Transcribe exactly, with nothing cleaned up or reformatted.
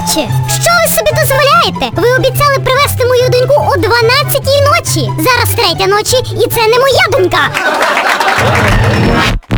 Отче, що ви собі дозволяєте? Ви обіцяли привезти мою доньку о дванадцятій ночі. Зараз третя ночі, і це не моя донька.